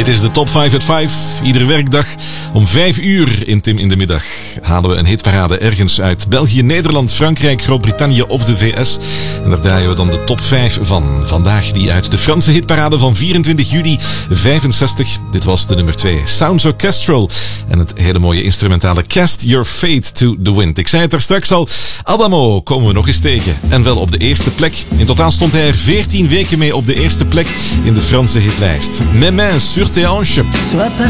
Dit is de Top 5 at 5. Iedere werkdag om 5 uur in Tim in de Middag halen we een hitparade ergens uit België, Nederland, Frankrijk, Groot-Brittannië of de VS. En daar draaien we dan de top 5 van. Vandaag die uit de Franse hitparade van 24 juli 65. Dit was de nummer 2, Sounds Orchestral. En het hele mooie instrumentale Cast Your Fate to the Wind. Ik zei het daar straks al, Adamo komen we nog eens tegen. En wel op de eerste plek. In totaal stond hij er 14 weken mee op de eerste plek in de Franse hitlijst. Mes mains sur tes hanches. Sois pas